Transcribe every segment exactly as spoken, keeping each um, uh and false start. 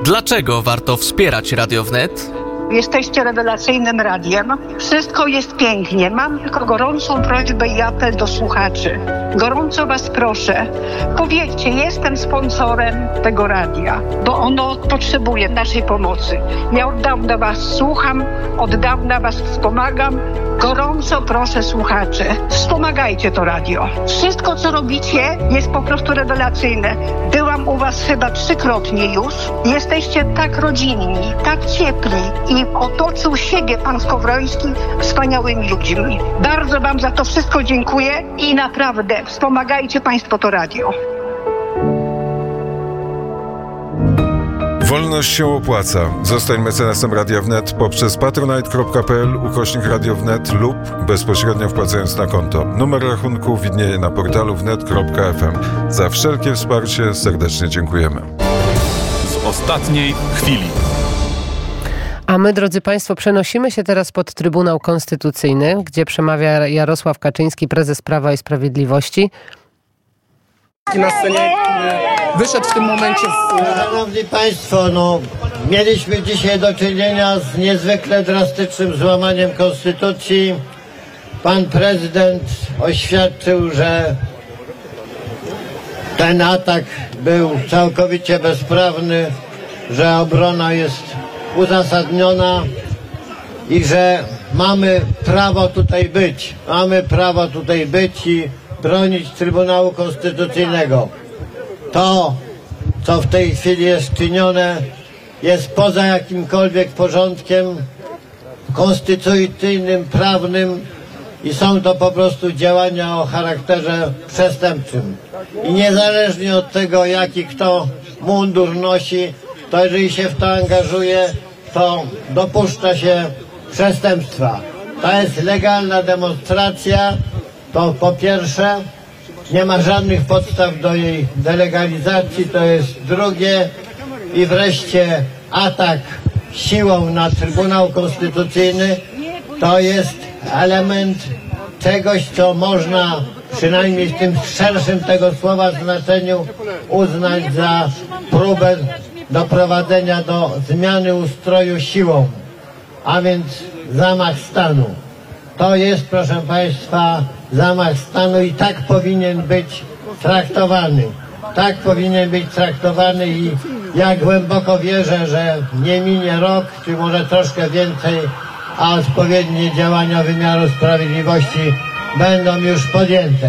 Dlaczego warto wspierać Radio Wnet? Jesteście rewelacyjnym radiem. Wszystko jest pięknie. Mam tylko gorącą prośbę i apel do słuchaczy. Gorąco was proszę, powiedzcie, jestem sponsorem tego radia, bo ono potrzebuje naszej pomocy. Ja od dawna was słucham, od dawna was wspomagam. Gorąco proszę słuchaczy, wspomagajcie to radio. Wszystko, co robicie, jest po prostu rewelacyjne. Byłam u was chyba trzykrotnie już. Jesteście tak rodzinni, tak ciepli i otoczył siebie pan Skowroński wspaniałymi ludźmi. Bardzo wam za to wszystko dziękuję i naprawdę wspomagajcie państwo to radio. Wolność się opłaca. Zostań mecenasem Radia Wnet poprzez patronite kropka p l ukośnik Radio Wnet lub bezpośrednio wpłacając na konto. Numer rachunku widnieje na portalu wnet kropka f m. Za wszelkie wsparcie serdecznie dziękujemy. Z ostatniej chwili. A my, drodzy Państwo, przenosimy się teraz pod Trybunał Konstytucyjny, gdzie przemawia Jarosław Kaczyński, prezes Prawa i Sprawiedliwości. Na scenie wyszedł w tym momencie z... Szanowni Państwo, no, mieliśmy dzisiaj do czynienia z niezwykle drastycznym złamaniem Konstytucji. Pan prezydent oświadczył, że ten atak był całkowicie bezprawny, że obrona jest uzasadniona i że mamy prawo tutaj być. Mamy prawo tutaj być i bronić Trybunału Konstytucyjnego. To, co w tej chwili jest czynione, jest poza jakimkolwiek porządkiem konstytucyjnym, prawnym i są to po prostu działania o charakterze przestępczym. I niezależnie od tego, jaki kto mundur nosi, to jeżeli się w to angażuje, to dopuszcza się przestępstwa. To jest legalna demonstracja, to po pierwsze, nie ma żadnych podstaw do jej delegalizacji, to jest drugie i wreszcie atak siłą na Trybunał Konstytucyjny to jest element czegoś, co można przynajmniej w tym szerszym tego słowa znaczeniu uznać za próbę doprowadzenia do zmiany ustroju siłą, a więc zamach stanu. To jest, proszę Państwa, zamach stanu i tak powinien być traktowany. Tak powinien być traktowany i ja głęboko wierzę, że nie minie rok, czy może troszkę więcej, a odpowiednie działania wymiaru sprawiedliwości będą już podjęte.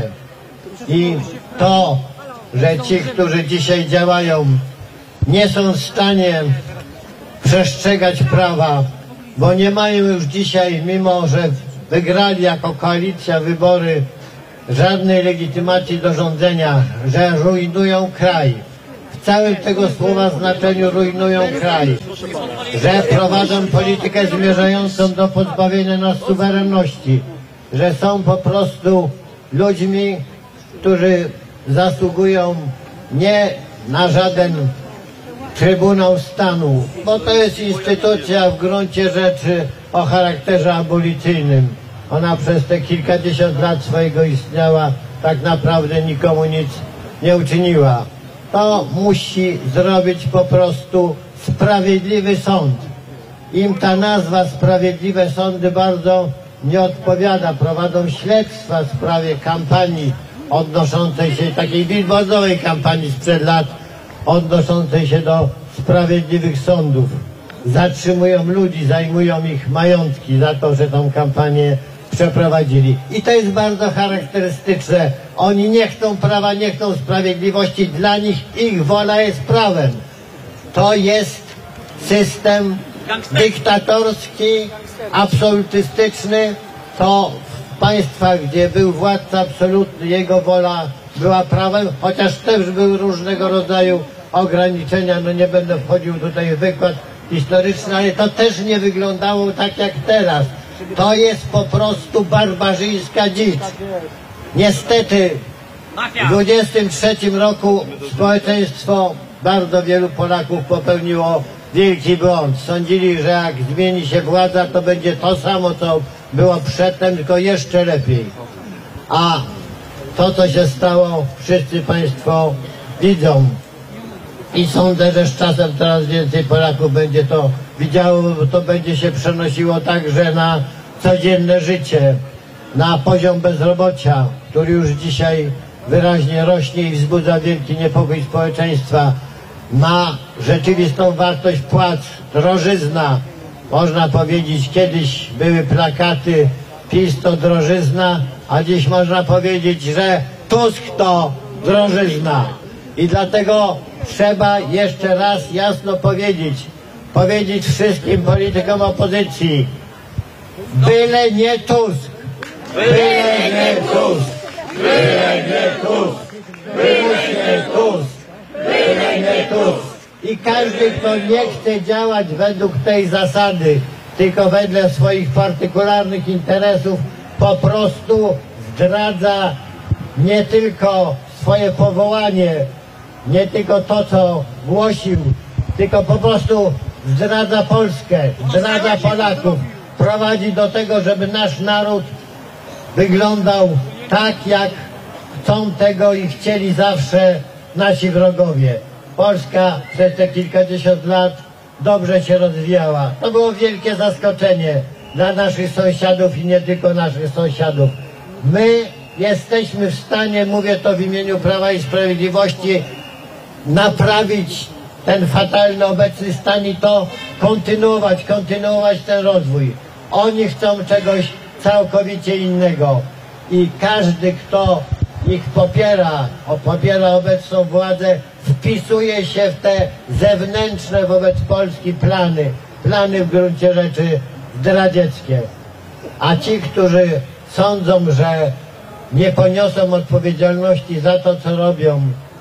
I to, że ci, którzy dzisiaj działają, nie są w stanie przestrzegać prawa, bo nie mają już dzisiaj, mimo że wygrali jako koalicja wybory, żadnej legitymacji do rządzenia, że rujnują kraj. W całym tego słowa znaczeniu rujnują kraj. Że prowadzą politykę zmierzającą do pozbawienia nas suwerenności. Że są po prostu ludźmi, którzy zasługują nie na żaden Trybunał Stanu, bo to jest instytucja w gruncie rzeczy o charakterze abolicyjnym. Ona przez te kilkadziesiąt lat swojego istniała tak naprawdę nikomu nic nie uczyniła. To musi zrobić po prostu sprawiedliwy sąd. Im ta nazwa Sprawiedliwe Sądy bardzo nie odpowiada. Prowadzą śledztwa w sprawie kampanii odnoszącej się, takiej billboardowej kampanii sprzed lat, odnoszącej się do sprawiedliwych sądów. Zatrzymują ludzi, zajmują ich majątki za to, że tą kampanię przeprowadzili. I to jest bardzo charakterystyczne. Oni nie chcą prawa, nie chcą sprawiedliwości. Dla nich ich wola jest prawem. To jest system dyktatorski, absolutystyczny. To w państwach, gdzie był władca absolutny, jego wola była prawem, chociaż też były różnego rodzaju ograniczenia. No nie będę wchodził tutaj w wykład historyczny, ale to też nie wyglądało tak jak teraz. To jest po prostu barbarzyńska dzicz. Niestety w dwudziestym trzecim roku społeczeństwo, bardzo wielu Polaków popełniło wielki błąd. Sądzili, że jak zmieni się władza, to będzie to samo, co było przedtem, tylko jeszcze lepiej. A to, co się stało, wszyscy Państwo widzą. I sądzę, że z czasem coraz więcej Polaków będzie to widziało, bo to będzie się przenosiło także na codzienne życie, na poziom bezrobocia, który już dzisiaj wyraźnie rośnie i wzbudza wielki niepokój społeczeństwa, na rzeczywistą wartość płac, drożyzna. Można powiedzieć, kiedyś były plakaty PiS to drożyzna, a dziś można powiedzieć, że Tusk to drożyzna. I dlatego trzeba jeszcze raz jasno powiedzieć, powiedzieć wszystkim politykom opozycji, byle nie Tusk, byle nie Tusk, byle nie Tusk, byle nie Tusk, byle nie Tusk. I każdy, kto nie chce działać według tej zasady, tylko wedle swoich partykularnych interesów, po prostu zdradza nie tylko swoje powołanie, nie tylko to, co głosił, tylko po prostu zdradza Polskę, zdradza Polaków, prowadzi do tego, żeby nasz naród wyglądał tak, jak chcą tego i chcieli zawsze nasi wrogowie. Polska przez te kilkadziesiąt lat dobrze się rozwijała. To było wielkie zaskoczenie dla naszych sąsiadów i nie tylko naszych sąsiadów. My jesteśmy w stanie, mówię to w imieniu Prawa i Sprawiedliwości, naprawić ten fatalny obecny stan i to kontynuować, kontynuować ten rozwój. Oni chcą czegoś całkowicie innego i każdy, kto ich popiera, popiera obecną władzę, wpisuje się w te zewnętrzne wobec Polski plany, plany w gruncie rzeczy zdradzieckie. A ci, którzy sądzą, że nie poniosą odpowiedzialności za to, co robią,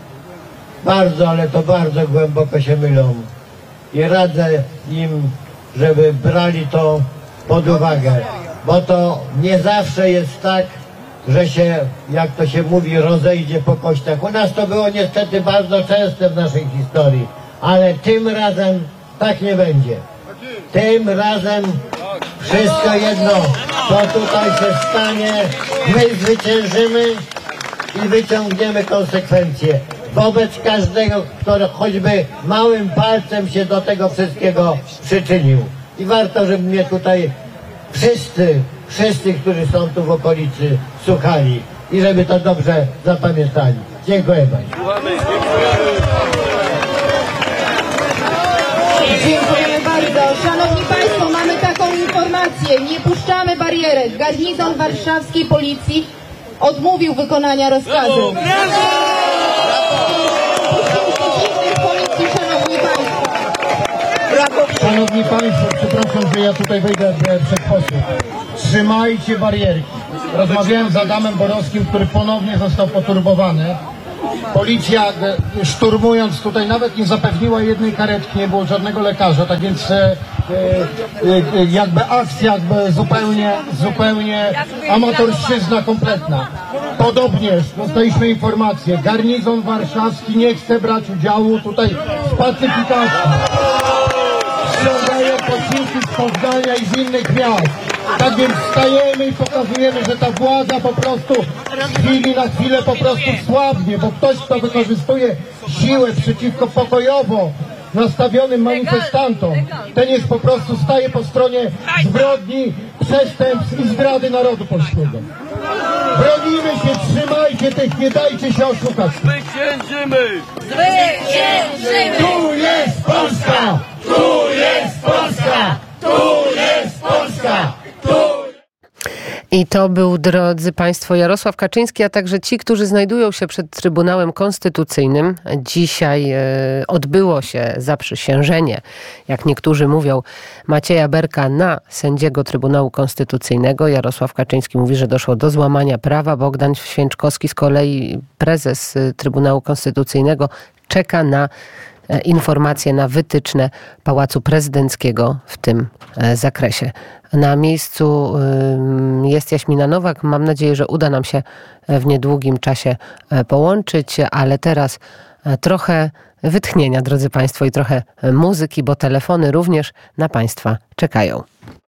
bardzo, ale to bardzo głęboko się mylą. I radzę im, żeby brali to pod uwagę, bo to nie zawsze jest tak, że się, jak to się mówi, rozejdzie po kościach. U nas to było niestety bardzo częste w naszej historii, ale tym razem tak nie będzie. Tym razem wszystko jedno, co tutaj się stanie, my zwyciężymy i wyciągniemy konsekwencje wobec każdego, który choćby małym palcem się do tego wszystkiego przyczynił. I warto, żeby mnie tutaj wszyscy, wszyscy, którzy są tu w okolicy, słuchali i żeby to dobrze zapamiętali. Dziękuję bardzo. Dziękujemy bardzo. Szanowni Państwo, mamy taką informację. Nie puszczamy barierek. Garnizon warszawskiej policji odmówił wykonania rozkazu. Policji, szanowni Państwo. Szanowni Państwo, przepraszam, że ja tutaj wejdę przed posłów. Trzymajcie barierki. Rozmawiałem z Adamem Borowskim, który ponownie został poturbowany. Policja szturmując tutaj nawet nie zapewniła jednej karetki, nie było żadnego lekarza, tak więc e, e, jakby akcja jakby zupełnie, zupełnie amatorszczyzna kompletna. Podobnie dostaliśmy informację, garnizon warszawski nie chce brać udziału tutaj w pacyfikacji. Ściągają posiłki z Poznania i z innych miast. Tak więc stajemy i pokazujemy, że ta władza po prostu z chwili na chwilę po prostu słabnie, bo ktoś, kto wykorzystuje siłę przeciwko pokojowo nastawionym manifestantom, ten jest po prostu staje po stronie zbrodni, przestępstw i zdrady narodu polskiego. Bronimy się, trzymajcie tych, nie dajcie się oszukać. Zwyciężymy! Zwyciężymy! Tu jest Polska! Tu jest Polska! Tu jest Polska! Tu! I to był, drodzy Państwo, Jarosław Kaczyński, a także ci, którzy znajdują się przed Trybunałem Konstytucyjnym. Dzisiaj e, odbyło się zaprzysiężenie, jak niektórzy mówią, Macieja Berka na sędziego Trybunału Konstytucyjnego. Jarosław Kaczyński mówi, że doszło do złamania prawa. Bogdan Święczkowski, z kolei prezes Trybunału Konstytucyjnego, czeka na informacje, na wytyczne Pałacu Prezydenckiego w tym zakresie. Na miejscu jest Jaśmina Nowak. Mam nadzieję, że uda nam się w niedługim czasie połączyć, ale teraz trochę wytchnienia, drodzy Państwo, i trochę muzyki, bo telefony również na Państwa czekają.